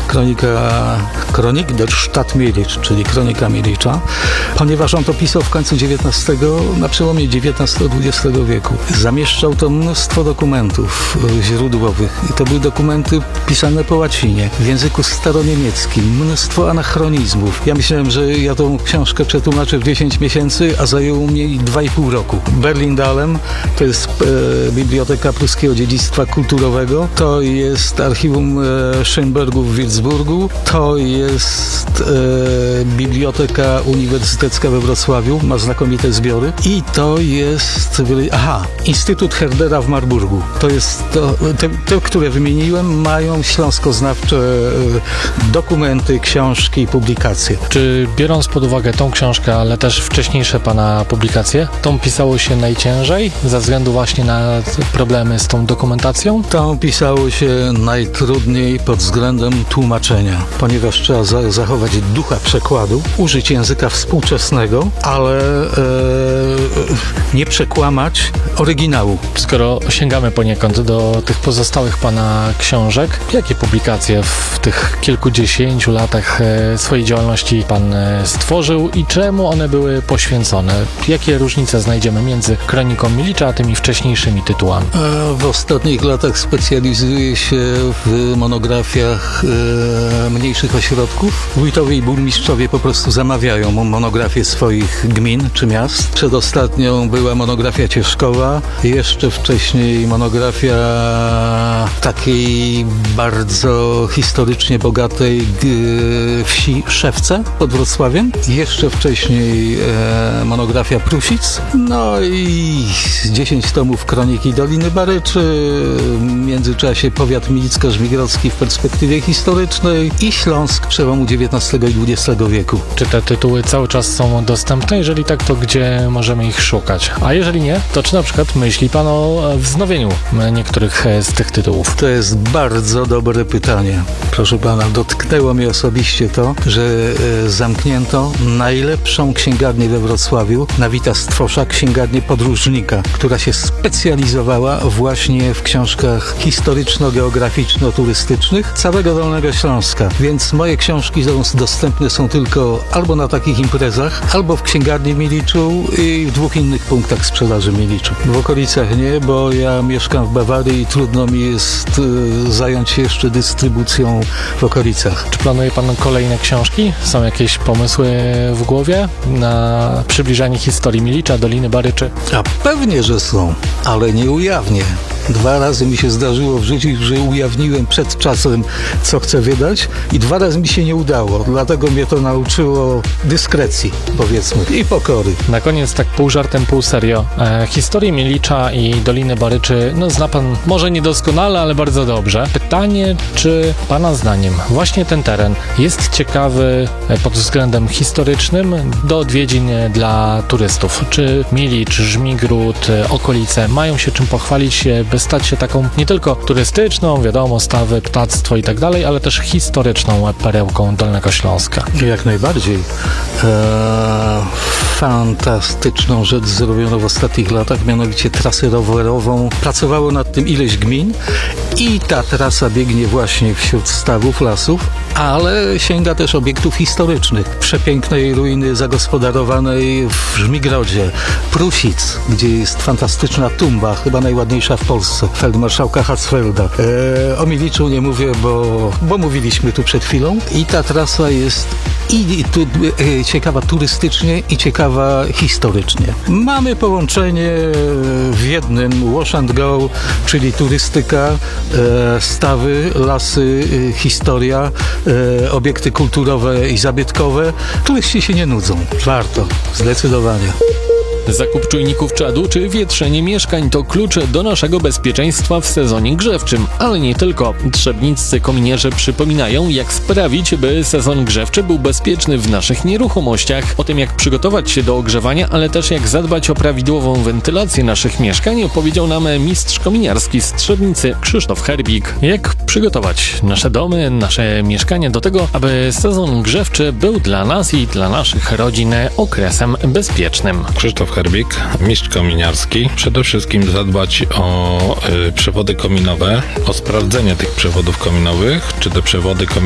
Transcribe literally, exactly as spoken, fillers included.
kronika Kronik der Stadt Mielicz, czyli kronika Mielicza, ponieważ on to pisał w końcu dziewiętnastego, na przełomie dziewiętnastego dwudziestego wieku. Zamieszczał to mnóstwo dokumentów źródłowych i to były dokumenty pisane po łacinie, w języku staroniemieckim, mnóstwo anachronizmów. Ja myślałem, że ja tą książkę przetłumaczę w dziesięć miesięcy, a zajęło mnie dwa i pół roku. Berlin-Dahlem to jest e, Biblioteka Pruskiego Dziedzictwa Kulturowego, to jest Archiwum e, Schönbergu w Würzburgu, to jest e, Biblioteka Uniwersytecka we Wrocławiu, ma znakomite zbiory i to jest, aha, Instytut Herdera w Marburgu. To jest, to, te, te, które wymieniłem, mają śląskoznawcze e, dokumenty, książki, publikacje. Czy biorąc pod uwagę tą książkę, ale też wcześniejsze pana publikacje, tą pisało się najciężej ze względu właśnie na problemy z tą dokumentacją? Tą pisało się najtrudniej pod względem tłumaczenia, ponieważ trzeba za- zachować ducha przekładu, użyć języka współczesnego, ale e, nie przekłamać oryginału. Skoro sięgamy poniekąd do tych pozostałych pana książek, jakie publikacje w tych kilkudziesięciu latach e, swojej działalności pan e, stworzył i czemu one były poświęcone? Jakie różnice znajdziemy między Kroniką Mielicza a tymi wcześniejszymi tytułami? E, w ostatnich latach specjalizuję się w monografiach e, mniejszych ośrodków. Wójtowie i burmistrzowie po prostu zamawiają monografie swoich gmin czy miast. Przedostatnią była monografia Cieszkowa, jeszcze wcześniej monografia takiej bardzo historycznie bogatej e, wsi Szewce pod Wrocławiem. Jeszcze wcześniej e, monografia Prusic. No i dziesięć tomów Kroniki Doliny Baryczy, w międzyczasie powiat milicko-żmigrodzki w perspektywie historycznej i Śląsk przełomu dziewiętnastego i dwudziestego wieku. Czy te tytuły cały czas są dostępne? Jeżeli tak, to gdzie możemy ich szukać? A jeżeli nie, to czy na przykład myśli pan o wznowieniu niektórych z tych tytułów? To jest bardzo dobre pytanie. Proszę pana, dotknęło mnie osobiście to, że e, zamknięto najlepszą księgarnię we Wrocławiu, na Wita Stwosza, księgarnię podróżnika, która się specjalizowała właśnie w książkach historyczno-geograficzno-turystycznych całego Dolnego Śląska. Więc moje książki są dostępne są tylko albo na takich imprezach, albo w księgarni w Mieliczu i w dwóch innych punktach sprzedaży w Mieliczu. W okolicach nie, bo ja mieszkam w Bawarii i trudno mi jest y, zająć się jeszcze dystrybucją w okolicach. Czy planuje pan kolejne książki? Są jakieś pomysły w głowie na przybliżanie historii Mielicza, Doliny Baryczy? A pewnie, że są, ale nie ujawnię. Dwa razy mi się zdarzyło w życiu, że ujawniłem przed czasem, co chcę wydać i dwa razy mi się nie udało. Dlatego mnie to nauczyło dyskrecji, powiedzmy, i pokory. Na koniec, tak pół żartem, pół serio. E, historię Mielicza i Doliny Baryczy, no zna pan może niedoskonale, ale bardzo dobrze. Pytanie, czy pana zdaniem właśnie ten teren jest ciekawy pod względem historycznym do odwiedzin dla turystów? Czy Mielicz, Żmigród, okolice mają się czym pochwalić, by stać się taką nie tylko turystyczną, wiadomo, stawy, ptactwo i tak dalej, ale też historyczną perełką Dolnego Śląska? Jak najbardziej. Eee, fantastyczną rzecz zrobiono w ostatnich latach, mianowicie trasę rowerową. Pracowało nad tym ileś gmin i ta trasa biegnie właśnie wśród stawów, lasów, ale sięga też obiektów historycznych. Przepięknej ruiny zagospodarowanej w Żmigrodzie, Prusic, gdzie jest fantastyczna tumba, chyba najładniejsza w Polsce, feldmarszałka Hatzfelda. E, o Mieliczu nie mówię, bo, bo mówiliśmy tu przed chwilą i ta trasa jest i tu, e, ciekawa turystycznie i ciekawa historycznie. Mamy połączenie w jednym wash and go, czyli turystyka, e, stawy, lasy, e, historia, e, obiekty kulturowe i zabytkowe. Turyści się nie nudzą. Warto, zdecydowanie. Zakup czujników czadu czy wietrzenie mieszkań to klucze do naszego bezpieczeństwa w sezonie grzewczym, ale nie tylko. Trzebniccy kominierzy przypominają, jak sprawić, by sezon grzewczy był bezpieczny w naszych nieruchomościach. O tym, jak przygotować się do ogrzewania, ale też jak zadbać o prawidłową wentylację naszych mieszkań, opowiedział nam mistrz kominiarski z Trzebnicy Krzysztof Herbik. Jak przygotować nasze domy, nasze mieszkania do tego, aby sezon grzewczy był dla nas i dla naszych rodzin okresem bezpiecznym. Krzysztof Herbik, mistrz kominiarski. Przede wszystkim zadbać o y, przewody kominowe, o sprawdzenie tych przewodów kominowych, czy te przewody kominowe